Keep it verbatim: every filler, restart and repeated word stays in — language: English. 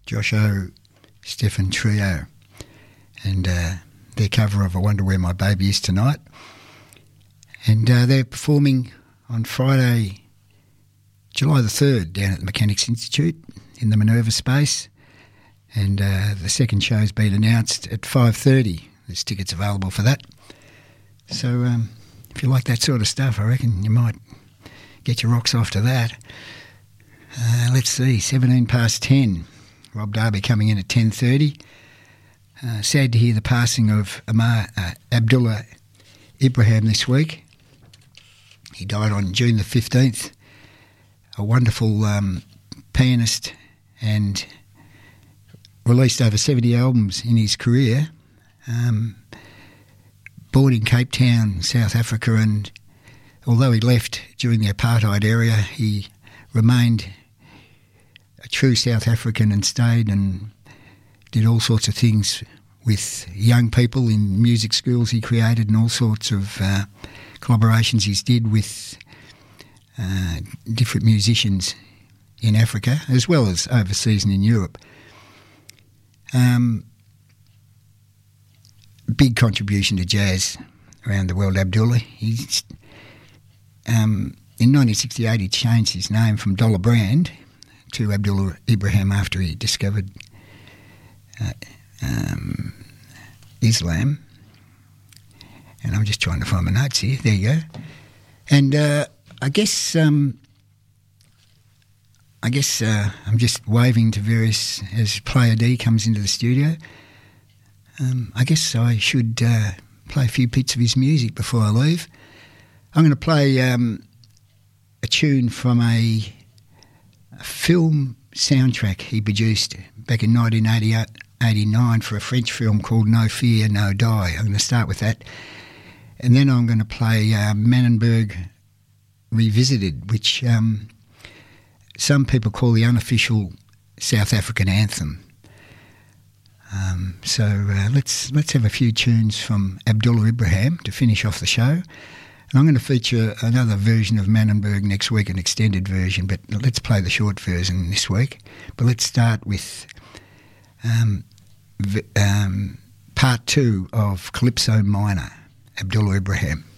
Josh O, Stefan Trio, and uh, their cover of I Wonder Where My Baby Is Tonight. And uh, they're performing on Friday, July the third, down at the Mechanics Institute in the Minerva space. And uh, the second show's been announced at five thirty. There's tickets available for that. So um, if you like that sort of stuff, I reckon you might get your rocks off to that. Uh, let's see, seventeen past ten. Rob Darby coming in at ten thirty. Uh, sad to hear the passing of Amar uh, Abdullah Ibrahim this week. He died on June the fifteenth. A wonderful um, pianist and released over seventy albums in his career. Um, born in Cape Town, South Africa, and although he left during the apartheid era, he remained a true South African and stayed and did all sorts of things with young people in music schools he created and all sorts of uh, collaborations he's did with uh, different musicians in Africa as well as overseas and in Europe. Um, big contribution to jazz around the world, Abdullah. He's, um, in nineteen sixty-eight he changed his name from Dollar Brand to Abdullah Ibrahim after he discovered uh, um, Islam. And I'm just trying to find my notes here. There you go. And uh, I guess um, I guess uh, I'm just waving to various as Player D comes into the studio. Um, I guess I should uh, play a few bits of his music before I leave. I'm going to play um, a tune from a, a film soundtrack he produced back in nineteen eighty-nine for a French film called No Fear, No Die. I'm going to start with that. And then I'm going to play uh, Manenberg Revisited, which um, some people call the unofficial South African anthem. Um, so uh, let's let's have a few tunes from Abdullah Ibrahim to finish off the show. And I'm going to feature another version of Manenberg next week, an extended version, but let's play the short version this week. But let's start with um, v- um, part two of Calypso Minor, Abdullah Ibrahim.